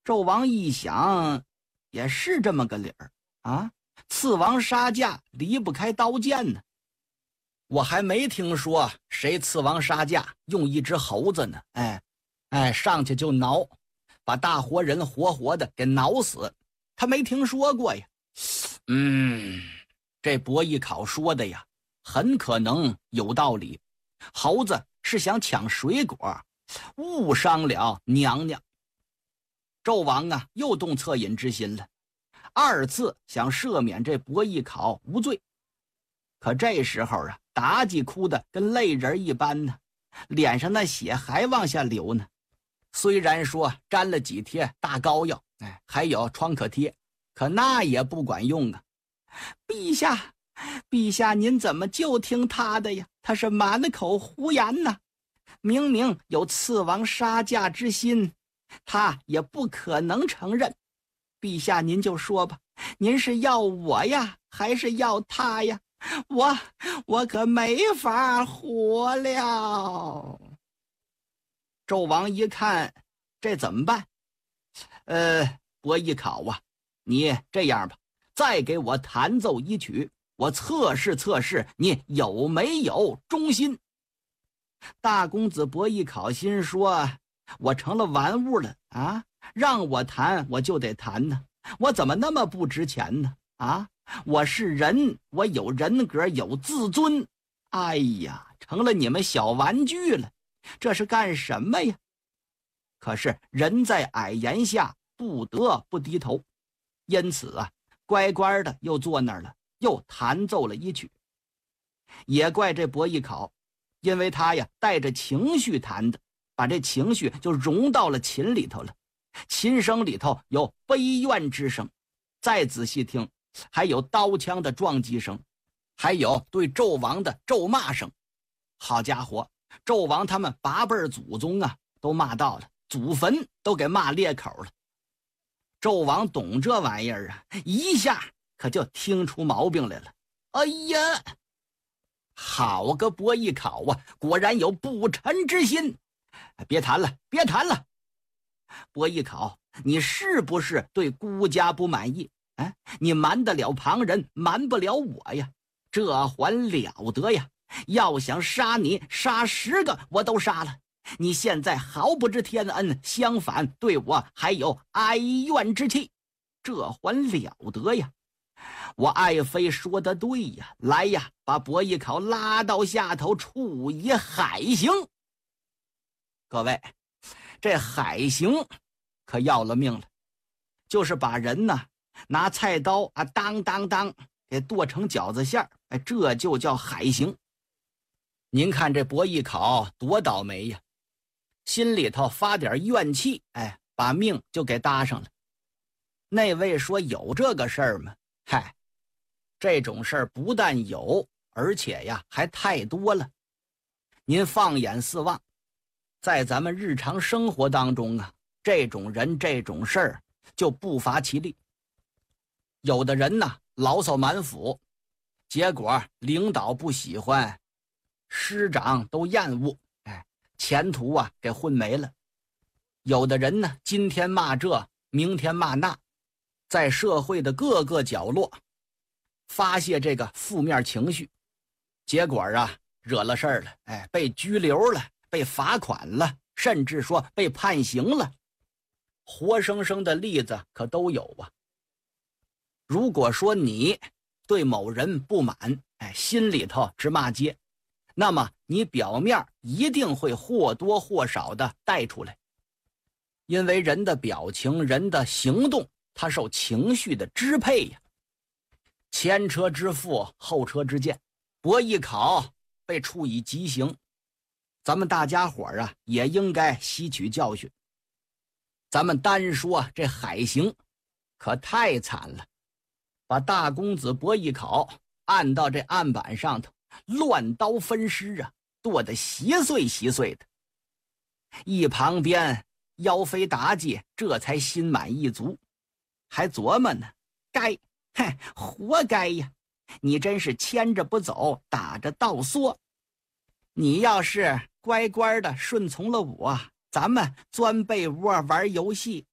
纣王一想，也是这么个理儿啊，刺王杀驾离不开刀剑呢。我还没听说谁刺王杀驾用一只猴子呢，上去就挠，把大活人活活的给挠死，他没听说过呀。这伯邑考说的呀，很可能有道理。猴子是想抢水果，误伤了娘娘。纣王啊，又动恻隐之心了，二次想赦免这伯邑考无罪。可这时候啊，妲己哭得跟泪人一般呢，脸上那血还往下流呢。虽然说沾了几贴大膏药，还有创可贴，可那也不管用啊。陛下您怎么就听他的呀？他是满口胡言呐，明明有刺王杀驾之心，他也不可能承认。陛下您就说吧，您是要我呀，还是要他呀？我可没法活了。纣王一看，这怎么办？伯邑考啊，你这样吧，再给我弹奏一曲，我测试测试你有没有忠心。大公子伯邑考心说，我成了玩物了啊，让我弹我就得弹呢，我怎么那么不值钱呢？啊，我是人，我有人格，有自尊。哎呀，成了你们小玩具了，这是干什么呀？可是人在矮檐下，不得不低头，因此啊，乖乖的又坐那儿了，又弹奏了一曲。也怪这伯邑考，因为他呀带着情绪弹的，把这情绪就融到了琴里头了。琴声里头有悲怨之声，再仔细听，还有刀枪的撞击声，还有对纣王的咒骂声。好家伙，纣王他们8辈祖宗啊都骂到了，祖坟都给骂裂口了。纣王懂这玩意儿啊，一下可就听出毛病来了。哎呀，好个伯邑考啊，果然有不臣之心。别谈了，别谈了。伯邑考，你是不是对孤家不满意？你瞒得了旁人，瞒不了我呀，这还了得呀！要想杀你，杀10个我都杀了。你现在毫不知天恩，相反对我还有哀怨之气，这还了得呀！我爱妃说的对呀，来呀，把伯邑考拉到下头处以海刑。各位，这海刑可要了命了，就是把人呢拿菜刀啊当当当给剁成饺子馅儿，这就叫海刑。您看这伯邑考多倒霉呀，心里头发点怨气，把命就给搭上了。那位说有这个事儿吗？嗨，这种事儿不但有，而且呀还太多了。您放眼四望，在咱们日常生活当中啊，这种人这种事儿就不乏其例。有的人呢牢骚满腹，结果领导不喜欢，师长都厌恶，前途啊给混没了。有的人呢今天骂这，明天骂那，在社会的各个角落发泄这个负面情绪，结果啊惹了事儿了，被拘留了，被罚款了，甚至说被判刑了。活生生的例子可都有啊。如果说你对某人不满，心里头直骂街，那么你表面一定会或多或少的带出来。因为人的表情，人的行动，它受情绪的支配呀。前车之覆，后车之鉴，伯邑考被处以极刑，咱们大家伙啊也应该吸取教训。咱们单说这海刑可太惨了，把大公子伯邑考按到这案板上头，乱刀分尸啊，剁得稀碎稀碎的。一旁边妖妃妲己这才心满意足，还琢磨呢，活该呀！你真是牵着不走，打着倒缩。你要是乖乖的顺从了我，咱们钻被窝玩游戏，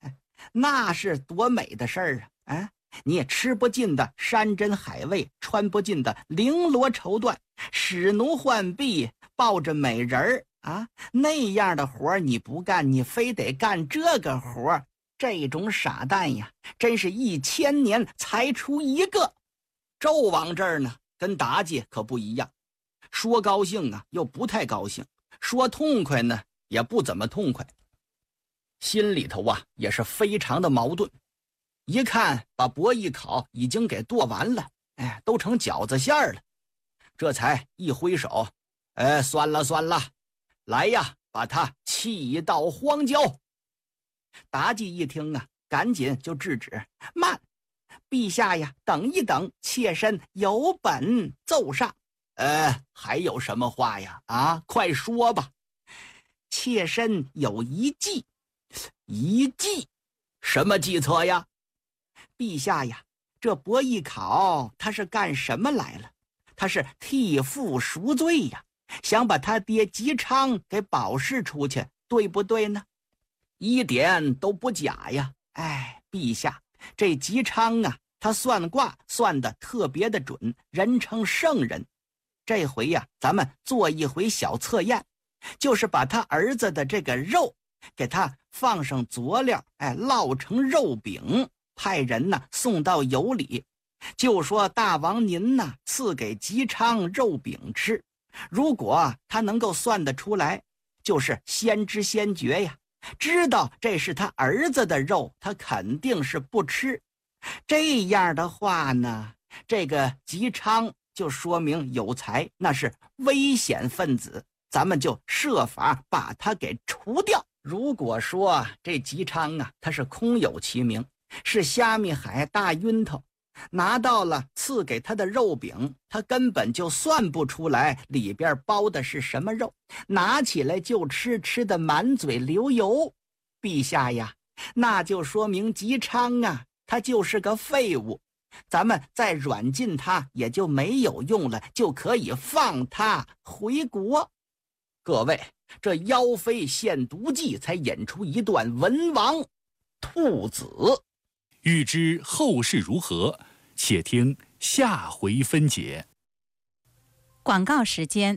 那是多美的事儿啊！啊，你也吃不尽的山珍海味，穿不尽的绫罗绸缎，使奴浣婢，抱着美人儿啊，那样的活你不干，你非得干这个活，这种傻蛋呀，真是1000年才出一个。纣王这儿呢，跟妲己可不一样，说高兴啊，又不太高兴；说痛快呢，也不怎么痛快。心里头啊，也是非常的矛盾。一看把伯邑考已经给剁完了，哎，都成饺子馅儿了，这才一挥手，算了算了，来呀，把他弃到荒郊。妲己一听啊，赶紧就制止，慢，陛下呀，等一等，妾身有本奏上。还有什么话呀？啊，快说吧。妾身有一计。一计？什么计策呀？陛下呀，这伯邑考他是干什么来了？他是替父赎罪呀，想把他爹姬昌给保释出去，对不对呢？一点都不假呀。哎，陛下，这姬昌啊，他算卦算得特别的准，人称圣人。这回呀，咱们做一回小测验，就是把他儿子的这个肉给他放上佐料，烙成肉饼，派人呢送到有里，就说大王您呢赐给姬昌肉饼吃。如果他能够算得出来，就是先知先觉呀，知道这是他儿子的肉，他肯定是不吃。这样的话呢，这个姬昌就说明有才，那是危险分子，咱们就设法把他给除掉。如果说这姬昌啊，他是空有其名，是虾米海大晕头，拿到了赐给他的肉饼，他根本就算不出来里边包的是什么肉，拿起来就吃，吃得满嘴流油。陛下呀，那就说明姬昌啊，他就是个废物，咱们再软禁他也就没有用了，就可以放他回国。各位，这妖妃献毒计才引出一段文王兔子。 欲知后事如何，且听下回分解。 广告时间。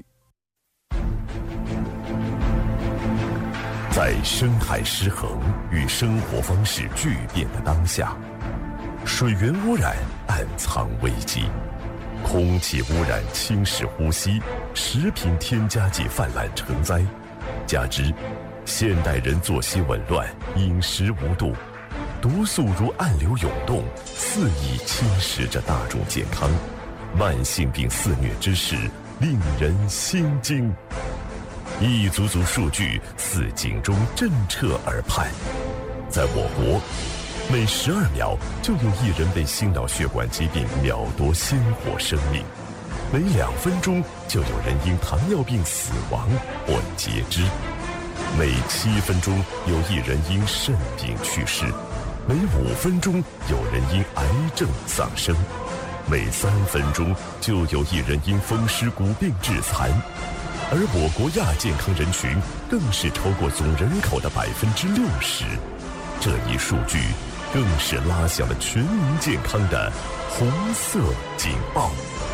在生态失衡与生活方式巨变的当下，水源污染暗藏危机，空气污染侵蚀呼吸，食品添加剂泛滥成灾，加之现代人作息紊乱，饮食无度，毒素如暗流涌动，肆意侵蚀着大众健康，慢性病肆虐之势令人心惊。一组组数据似警钟震彻耳畔，在我国每12秒就有1人被心脑血管疾病秒夺鲜活生命，每2分钟就有人因糖尿病死亡或截肢，每7分钟有1人因肾病去世，每5分钟有人因癌症丧生，每3分钟就有1人因风湿骨病致残。而我国亚健康人群更是超过总人口的60%，这一数据更是拉响了全民健康的红色警报。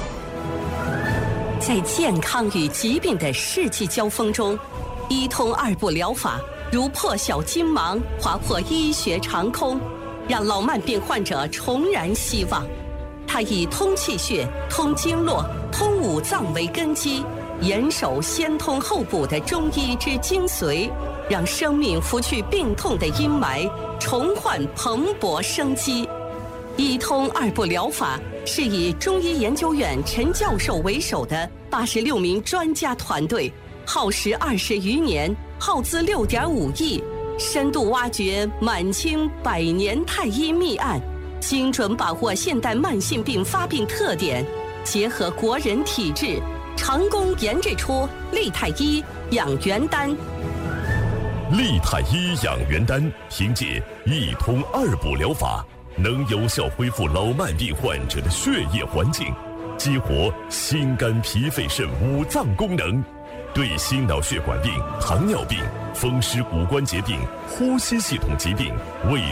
在健康与疾病的世纪交锋中，医通2步疗法如破晓金芒，划破医学长空，让老慢病患者重燃希望。它以通气血、通经络、通五脏为根基，严守先通后补的中医之精髓，让生命拂去病痛的阴霾，重焕蓬勃生机。医通2步疗法是以中医研究院陈教授为首的86名专家团队，耗时20余年，耗资6.5亿，深度挖掘满清100年太医秘案，精准把握现代慢性病发病特点，结合国人体质，成功研制出利泰医养元丹。 利泰医养元丹凭借一通2步疗法，能有效恢复老慢病患者的血液环境，激活心肝脾肺肾5脏功能，对心脑血管病、糖尿病、风湿骨关节病、呼吸系统疾病、胃